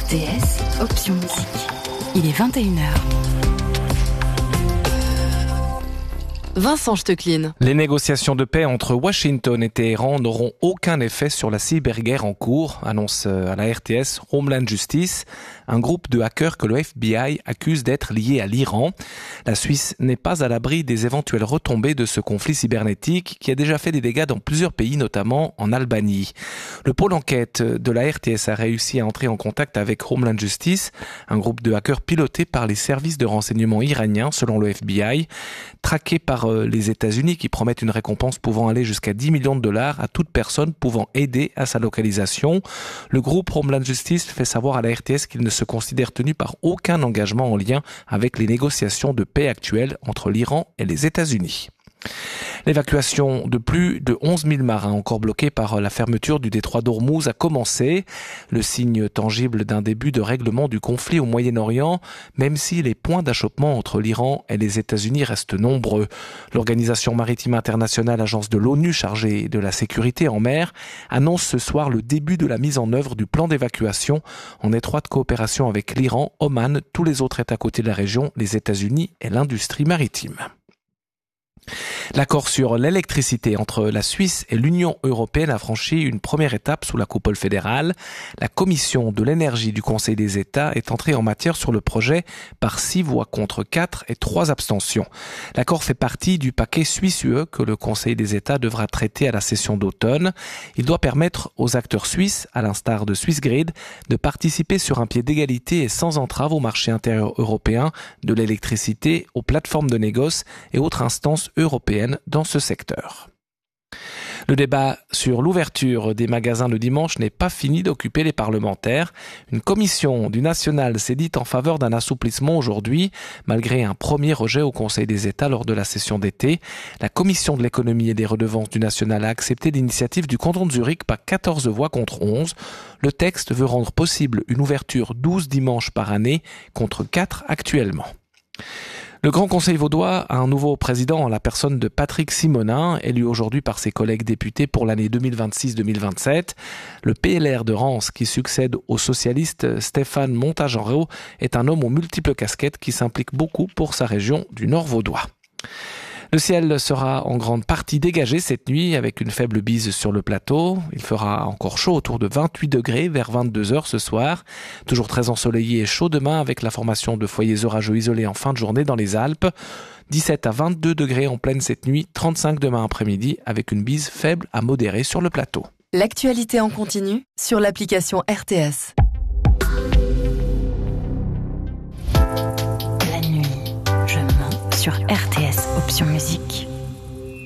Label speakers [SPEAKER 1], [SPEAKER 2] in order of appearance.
[SPEAKER 1] RTS, option musique. Il est 21h. Vincent Stecklin.
[SPEAKER 2] Les négociations de paix entre Washington et Téhéran n'auront aucun effet sur la cyberguerre en cours, annonce à la RTS Homeland Justice, un groupe de hackers que le FBI accuse d'être lié à l'Iran. La Suisse n'est pas à l'abri des éventuelles retombées de ce conflit cybernétique qui a déjà fait des dégâts dans plusieurs pays, notamment en Albanie. Le pôle enquête de la RTS a réussi à entrer en contact avec Homeland Justice, un groupe de hackers piloté par les services de renseignement iraniens, selon le FBI, traqué par les États-Unis qui promettent une récompense pouvant aller jusqu'à 10 millions de dollars à toute personne pouvant aider à sa localisation. Le groupe Homeland Justice fait savoir à la RTS qu'il ne se considère tenu par aucun engagement en lien avec les négociations de paix actuelles entre l'Iran et les États-Unis. L'évacuation de plus de 11 000 marins encore bloqués par la fermeture du détroit d'Ormuz a commencé, le signe tangible d'un début de règlement du conflit au Moyen-Orient, même si les points d'achoppement entre l'Iran et les États-Unis restent nombreux. L'Organisation maritime internationale, agence de l'ONU chargée de la sécurité en mer, annonce ce soir le début de la mise en œuvre du plan d'évacuation en étroite coopération avec l'Iran, Oman, tous les autres États côtiers de la région, les États-Unis et l'industrie maritime. L'accord sur l'électricité entre la Suisse et l'Union européenne a franchi une première étape sous la coupole fédérale. La commission de l'énergie du Conseil des États est entrée en matière sur le projet par 6 voix contre 4 et 3 abstentions. L'accord fait partie du paquet Suisse-UE que le Conseil des États devra traiter à la session d'automne. Il doit permettre aux acteurs suisses, à l'instar de Swissgrid, de participer sur un pied d'égalité et sans entrave au marché intérieur européen de l'électricité, aux plateformes de négoce et autres instances européennes dans ce secteur. Le débat sur l'ouverture des magasins le dimanche n'est pas fini d'occuper les parlementaires. Une commission du national s'est dite en faveur d'un assouplissement aujourd'hui, malgré un premier rejet au Conseil des États lors de la session d'été. La commission de l'économie et des redevances du national a accepté l'initiative du canton de Zurich par 14 voix contre 11. Le texte veut rendre possible une ouverture 12 dimanches par année contre 4 actuellement. Le Grand Conseil vaudois a un nouveau président en la personne de Patrick Simonin, élu aujourd'hui par ses collègues députés pour l'année 2026-2027. Le PLR de Rance, qui succède au socialiste Stéphane Montagenreau, est un homme aux multiples casquettes qui s'implique beaucoup pour sa région du Nord vaudois. Le ciel sera en grande partie dégagé cette nuit avec une faible bise sur le plateau. Il fera encore chaud autour de 28 degrés vers 22 heures ce soir. Toujours très ensoleillé et chaud demain avec la formation de foyers orageux isolés en fin de journée dans les Alpes. 17 à 22 degrés en pleine cette nuit, 35 demain après-midi avec une bise faible à modérée sur le plateau.
[SPEAKER 1] L'actualité en continu sur l'application RTS. La nuit, je mens sur RTS Option Musique.